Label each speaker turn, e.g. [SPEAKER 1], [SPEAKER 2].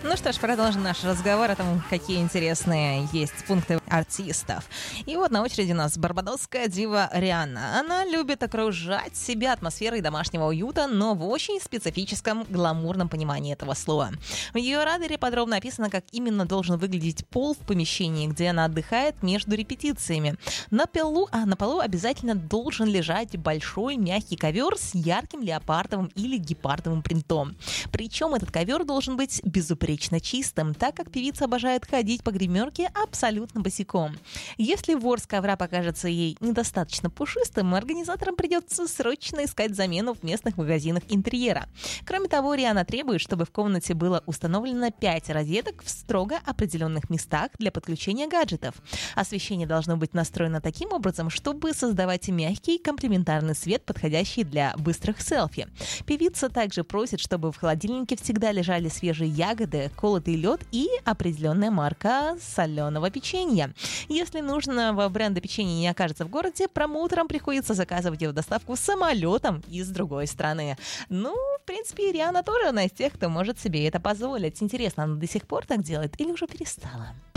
[SPEAKER 1] Ну что ж, продолжим наш разговор о том, какие интересные есть пункты артистов. И вот на очереди у нас барбадосская дива Риhanna. Она любит окружать себя атмосферой домашнего уюта, но в очень специфическом гламурном понимании этого слова. В ее радаре подробно описано, как именно должен выглядеть пол в помещении, где она отдыхает между репетициями. На полу обязательно должен лежать большой мягкий ковер с ярким леопардовым или гепардовым принтом. Причем этот ковер должен быть безупречно чистым, так как певица обожает ходить по гримерке абсолютно босиком. Если ворс ковра покажется ей недостаточно пушистым, организаторам придется срочно искать замену в местных магазинах интерьера. Кроме того, Риhanna требует, чтобы в комнате было установлено 5 розеток в строго определенных местах для подключения гаджетов. Освещение должно быть настроено таким образом, чтобы создавать мягкий комплементарный свет, подходящий для быстрых селфи. Певица также просит, чтобы в холодильнике всегда лежали свежие ягоды, колотый лед и определенная марка соленого печенья. Если нужного бренда печенья не окажется в городе, промоутерам приходится заказывать его доставку самолетом из другой страны. Ну, в принципе, Риhanna тоже одна из тех, кто может себе это позволить. Интересно, она до сих пор так делает или уже перестала?